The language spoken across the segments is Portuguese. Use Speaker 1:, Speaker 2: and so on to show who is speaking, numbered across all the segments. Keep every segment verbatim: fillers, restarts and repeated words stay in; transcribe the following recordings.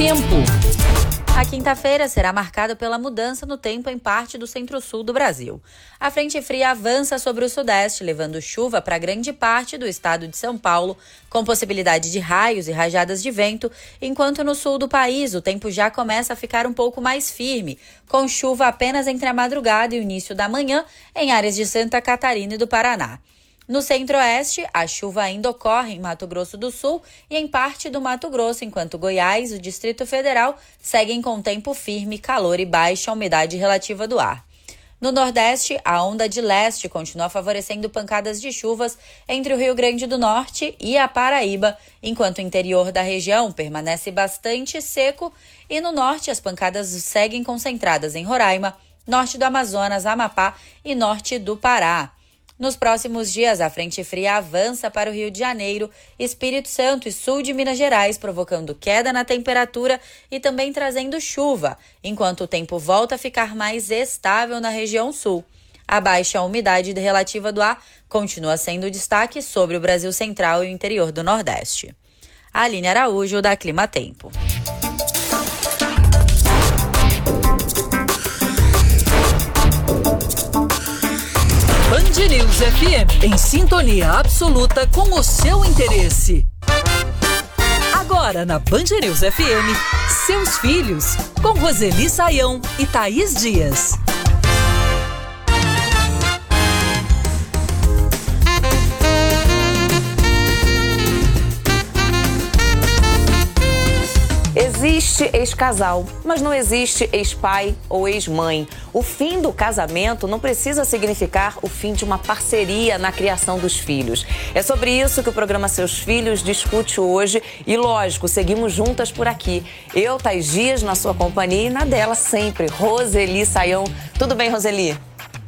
Speaker 1: Tempo.
Speaker 2: A quinta-feira será marcada pela mudança no tempo em parte do centro-sul do Brasil. A frente fria avança sobre o sudeste, levando chuva para grande parte do estado de São Paulo, com possibilidade de raios e rajadas de vento, enquanto no sul do país o tempo já começa a ficar um pouco mais firme, com chuva apenas entre a madrugada e o início da manhã em áreas de Santa Catarina e do Paraná. No centro-oeste, a chuva ainda ocorre em Mato Grosso do Sul e em parte do Mato Grosso, enquanto Goiás e o Distrito Federal seguem com tempo firme, calor e baixa umidade relativa do ar. No Nordeste, a onda de leste continua favorecendo pancadas de chuvas entre o Rio Grande do Norte e a Paraíba, enquanto o interior da região permanece bastante seco e no norte as pancadas seguem concentradas em Roraima, norte do Amazonas, Amapá e norte do Pará. Nos próximos dias, a frente fria avança para o Rio de Janeiro, Espírito Santo e sul de Minas Gerais, provocando queda na temperatura e também trazendo chuva, enquanto o tempo volta a ficar mais estável na região sul. A baixa umidade relativa do ar continua sendo destaque sobre o Brasil Central e o interior do Nordeste. Aline Araújo, da Clima Tempo.
Speaker 1: Band News F M, em sintonia absoluta com o seu interesse. Agora na Band News F M, Seus Filhos, com Roseli Saião e Thaís Dias.
Speaker 3: Existe ex-casal, mas não existe ex-pai ou ex-mãe. O fim do casamento não precisa significar o fim de uma parceria na criação dos filhos. É sobre isso que o programa Seus Filhos discute hoje e, lógico, seguimos juntas por aqui. Eu, Thaís Dias, na sua companhia e na dela sempre, Roseli Saião. Tudo bem, Roseli?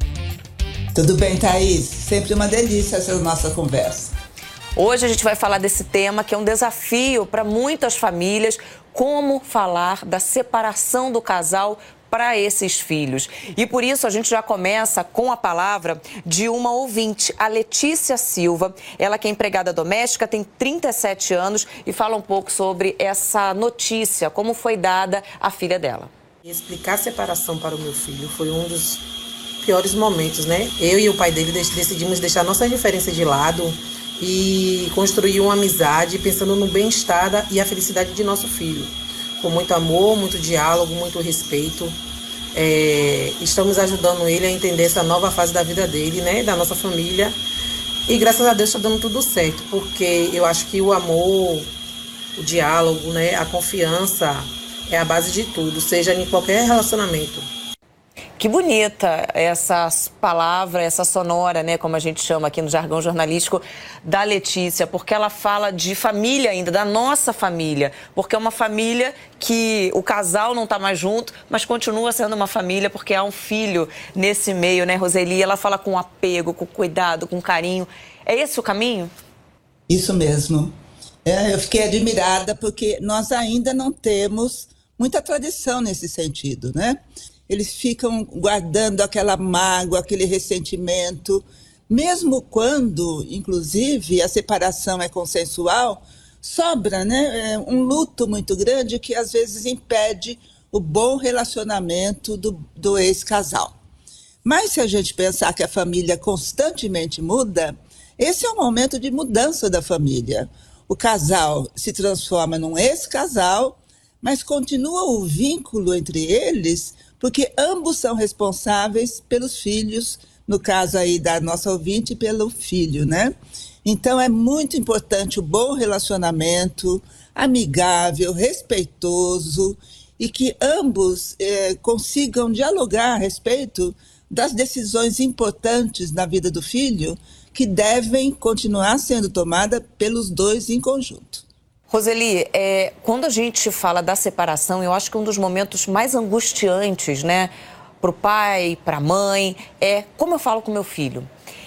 Speaker 4: Tudo bem, Thaís. Sempre uma delícia essa nossa conversa.
Speaker 3: Hoje a gente vai falar desse tema que é um desafio para muitas famílias, como falar da separação do casal para esses filhos. E por isso a gente já começa com a palavra de uma ouvinte, a Letícia Silva. Ela que é empregada doméstica, tem trinta e sete anos e fala um pouco sobre essa notícia, como foi dada à filha dela.
Speaker 5: Explicar a separação para o meu filho foi um dos piores momentos, né? Eu e o pai dele decidimos deixar nossas diferenças de lado e construir uma amizade pensando no bem-estar e a felicidade de nosso filho. Com muito amor, muito diálogo, muito respeito. É, estamos ajudando ele a entender essa nova fase da vida dele, né, da nossa família. E graças a Deus está dando tudo certo, porque eu acho que o amor, o diálogo, né, a confiança é a base de tudo, seja em qualquer relacionamento.
Speaker 3: Que bonita essa palavra, essa sonora, né, como a gente chama aqui no jargão jornalístico, da Letícia, porque ela fala de família ainda, da nossa família, porque é uma família que o casal não está mais junto, mas continua sendo uma família porque há um filho nesse meio, né, Roseli? Ela fala com apego, com cuidado, com carinho. É esse o caminho?
Speaker 4: Isso mesmo. É, eu fiquei admirada porque nós ainda não temos muita tradição nesse sentido, né? Eles ficam guardando aquela mágoa, aquele ressentimento, mesmo quando, inclusive, a separação é consensual, sobra, né, um luto muito grande que às vezes impede o bom relacionamento do, do ex-casal. Mas se a gente pensar que a família constantemente muda, esse é um momento de mudança da família. O casal se transforma num ex-casal, mas continua o vínculo entre eles, porque ambos são responsáveis pelos filhos, no caso aí da nossa ouvinte, pelo filho, né? Então é muito importante o bom relacionamento, amigável, respeitoso, e que ambos eh, consigam dialogar a respeito das decisões importantes na vida do filho, que devem continuar sendo tomadas pelos dois em conjunto.
Speaker 3: Roseli, é, quando a gente fala da separação, eu acho que um dos momentos mais angustiantes, né, para o pai, para a mãe, é como eu falo com meu filho.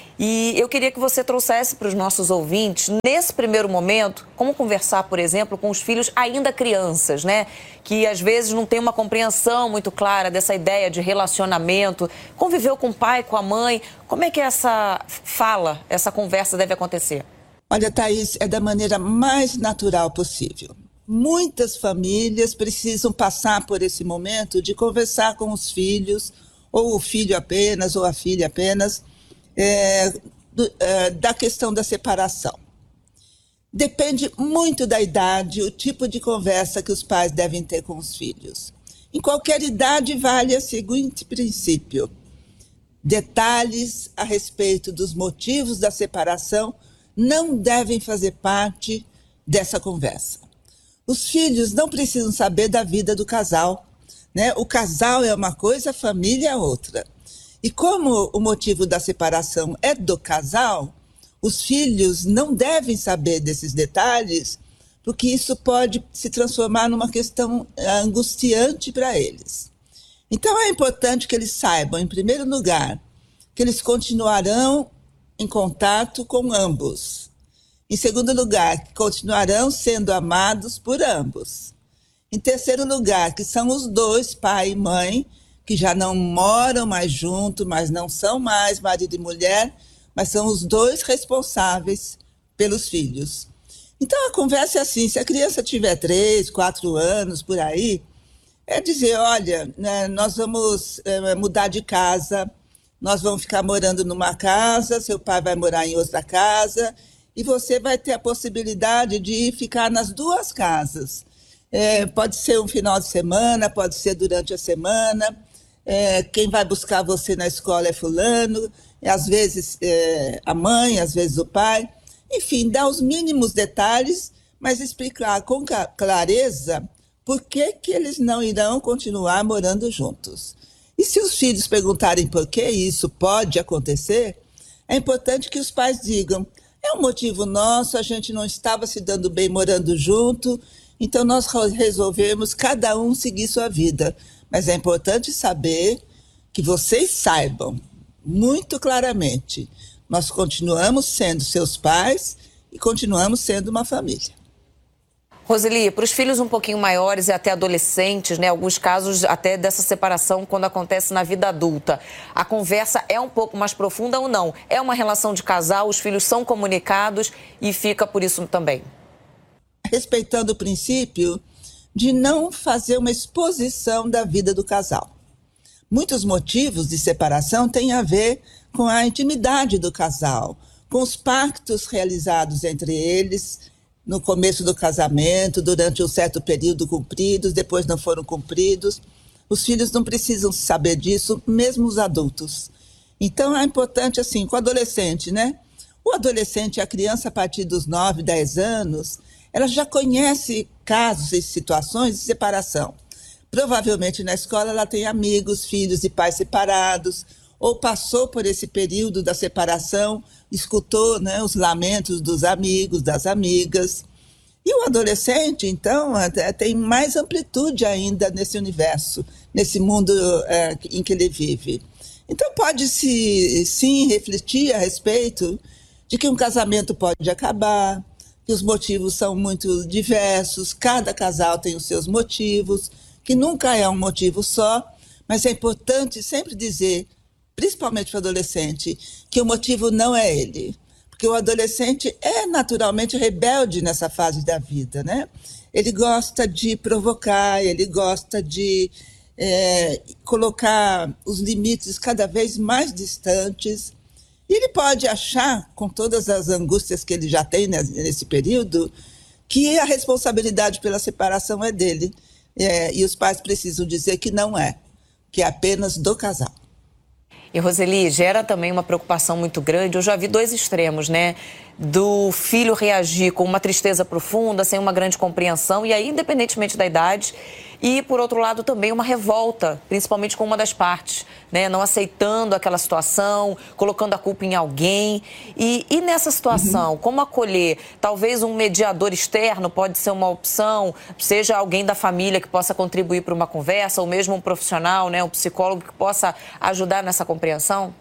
Speaker 3: E eu queria que você trouxesse para os nossos ouvintes, nesse primeiro momento, como conversar, por exemplo, com os filhos ainda crianças, né, que às vezes não tem uma compreensão muito clara dessa ideia de relacionamento, conviveu com o pai, com a mãe, como é que essa fala, essa conversa deve acontecer?
Speaker 4: Olha, Thaís, é da maneira mais natural possível. muitas famílias precisam passar por esse momento de conversar com os filhos, ou o filho apenas, ou a filha apenas, é, do, é, da questão da separação. Depende muito da idade, o tipo de conversa que os pais devem ter com os filhos. Em qualquer idade vale o seguinte princípio: detalhes a respeito dos motivos da separação não devem fazer parte dessa conversa. Os filhos não precisam saber da vida do casal, né? O casal é uma coisa, a família é outra. E como o motivo da separação é do casal, os filhos não devem saber desses detalhes, porque isso pode se transformar numa questão angustiante para eles. Então é importante que eles saibam, em primeiro lugar, que eles continuarão em contato com ambos. Em segundo lugar, que continuarão sendo amados por ambos. Em terceiro lugar, que são os dois, pai e mãe, que já não moram mais juntos, mas não são mais marido e mulher, mas são os dois responsáveis pelos filhos. Então a conversa é assim: se a criança tiver três, quatro anos, por aí, é dizer, olha, né, nós vamos é, mudar de casa, nós vamos ficar morando numa casa, seu pai vai morar em outra casa, e você vai ter a possibilidade de ficar nas duas casas. É, pode ser um final de semana, pode ser durante a semana, é, quem vai buscar você na escola é fulano, às vezes é, a mãe, às vezes o pai. Enfim, dar os mínimos detalhes, mas explicar com clareza por que que eles não irão continuar morando juntos. E se os filhos perguntarem por que isso pode acontecer, é importante que os pais digam: é um motivo nosso, a gente não estava se dando bem morando junto, então nós resolvemos cada um seguir sua vida. Mas é importante saber que vocês saibam muito claramente: nós continuamos sendo seus pais e continuamos sendo uma família.
Speaker 3: Roseli, para os filhos um pouquinho maiores e até adolescentes, né, alguns casos até dessa separação quando acontece na vida adulta, a conversa é um pouco mais profunda ou não? É uma relação de casal, os filhos são comunicados e fica por isso também?
Speaker 4: Respeitando o princípio de não fazer uma exposição da vida do casal. Muitos motivos de separação têm a ver com a intimidade do casal, com os pactos realizados entre eles no começo do casamento, durante um certo período cumpridos, depois não foram cumpridos. Os filhos não precisam saber disso, mesmo os adultos. Então é importante, assim, com o adolescente, né? O adolescente, a criança a partir dos nove, dez anos, ela já conhece casos e situações de separação. Provavelmente na escola ela tem amigos, filhos e pais separados, ou passou por esse período da separação, escutou, né, os lamentos dos amigos, das amigas. E o adolescente, então, tem mais amplitude ainda nesse universo, nesse mundo é, em que ele vive. Então pode-se, sim, refletir a respeito de que um casamento pode acabar, que os motivos são muito diversos, cada casal tem os seus motivos, que nunca é um motivo só, mas é importante sempre dizer, principalmente para o adolescente, que o motivo não é ele. Porque o adolescente é naturalmente rebelde nessa fase da vida, né? Ele gosta de provocar, ele gosta de é, colocar os limites cada vez mais distantes. E ele pode achar, com todas as angústias que ele já tem nesse período, que a responsabilidade pela separação é dele. É, e os pais precisam dizer que não é, que é apenas do casal.
Speaker 3: E, Roseli, gera também uma preocupação muito grande. Eu já vi dois extremos, né? Do filho reagir com uma tristeza profunda, sem uma grande compreensão, e aí, independentemente da idade. E, por outro lado, também uma revolta, principalmente com uma das partes, né? Não aceitando aquela situação, colocando a culpa em alguém. E, e nessa situação, uhum. como acolher? Talvez um mediador externo pode ser uma opção, seja alguém da família que possa contribuir para uma conversa, ou mesmo um profissional, né? Um psicólogo que possa ajudar nessa compreensão?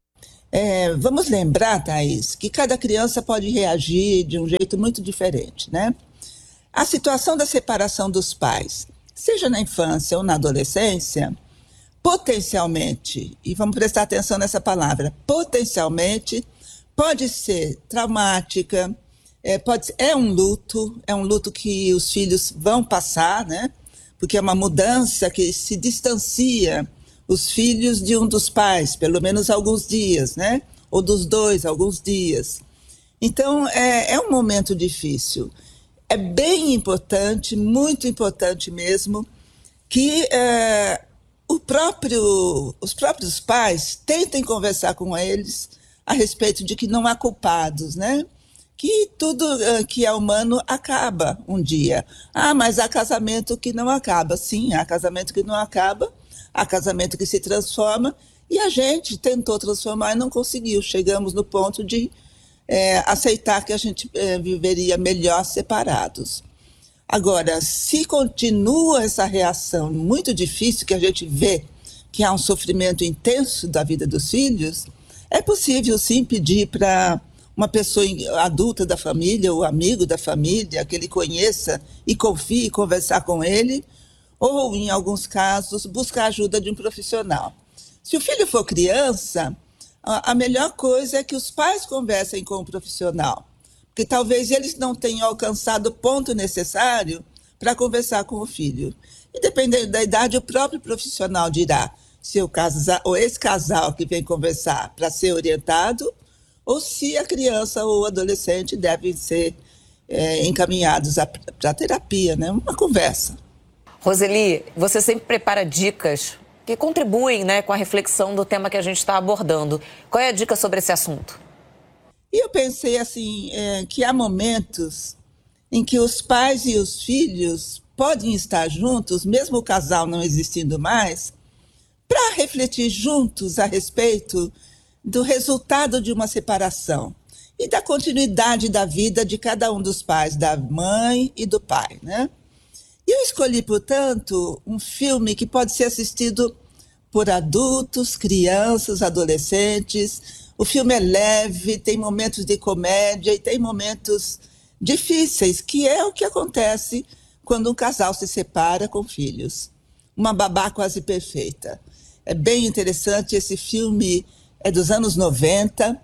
Speaker 4: É, vamos lembrar, Thaís, que cada criança pode reagir de um jeito muito diferente, né? A situação da separação dos pais, seja na infância ou na adolescência, potencialmente, e vamos prestar atenção nessa palavra, potencialmente pode ser traumática, É, pode, é um luto, é um luto que os filhos vão passar, né? Porque é uma mudança que se distancia os filhos de um dos pais, pelo menos alguns dias, né? Ou dos dois, alguns dias. Então, é, é um momento difícil. É bem importante, muito importante mesmo, que é, o próprio, os próprios pais tentem conversar com eles a respeito de que não há culpados, né? Que tudo uh, que é humano acaba um dia. Ah, mas há casamento que não acaba. Sim, há casamento que não acaba, há casamento que se transforma, e a gente tentou transformar e não conseguiu. Chegamos no ponto de é, aceitar que a gente é, viveria melhor separados. Agora, se continua essa reação muito difícil, que a gente vê que há um sofrimento intenso da vida dos filhos, é possível sim pedir para uma pessoa adulta da família, ou amigo da família, que ele conheça e confie, conversar com ele, ou, em alguns casos, buscar a ajuda de um profissional. Se o filho for criança, a melhor coisa é que os pais conversem com o profissional, porque talvez eles não tenham alcançado o ponto necessário para conversar com o filho. E dependendo da idade, o próprio profissional dirá se o casal, ou esse casal que vem conversar para ser orientado, ou se a criança ou o adolescente devem ser é, encaminhados para a terapia, né? Uma conversa.
Speaker 3: Roseli, você sempre prepara dicas que contribuem, né, com a reflexão do tema que a gente está abordando. Qual é a dica sobre esse assunto?
Speaker 4: E eu pensei assim, é, que há momentos em que os pais e os filhos podem estar juntos, mesmo o casal não existindo mais, para refletir juntos a respeito do resultado de uma separação e da continuidade da vida de cada um dos pais, da mãe e do pai, né? E eu escolhi, portanto, um filme que pode ser assistido por adultos, crianças, adolescentes. O filme é leve, tem momentos de comédia e tem momentos difíceis, que é o que acontece quando um casal se separa com filhos. Uma babá quase perfeita. É bem interessante, esse filme é dos anos noventa,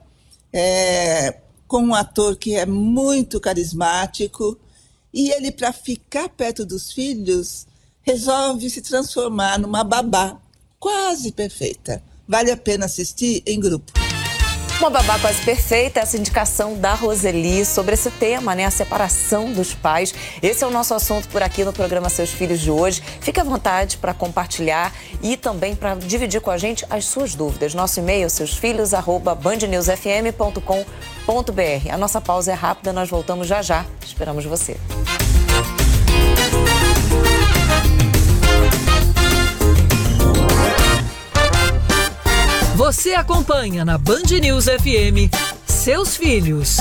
Speaker 4: é, com um ator que é muito carismático, e ele, para ficar perto dos filhos, resolve se transformar numa babá quase perfeita. Vale a pena assistir em grupo.
Speaker 3: Uma babá quase perfeita, essa indicação da Roseli sobre esse tema, né? A separação dos pais. Esse é o nosso assunto por aqui no programa Seus Filhos de hoje. Fique à vontade para compartilhar e também para dividir com a gente as suas dúvidas. Nosso e-mail, seusfilhos arroba band news f m ponto com ponto b r. A nossa pausa é rápida, nós voltamos já já. Esperamos você.
Speaker 1: Você acompanha na Band News F M Seus Filhos.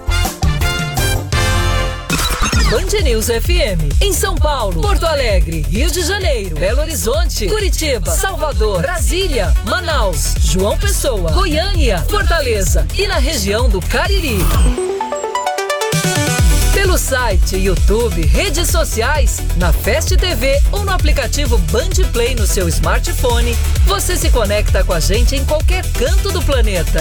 Speaker 1: Band News F M em São Paulo, Porto Alegre, Rio de Janeiro, Belo Horizonte, Curitiba, Salvador, Brasília, Manaus, João Pessoa, Goiânia, Fortaleza e na região do Cariri. Pelo site, YouTube, redes sociais, na Fast T V ou no aplicativo Band Play no seu smartphone, você se conecta com a gente em qualquer canto do planeta.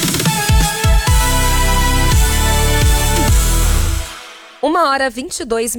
Speaker 6: Uma hora vinte e dois minutos.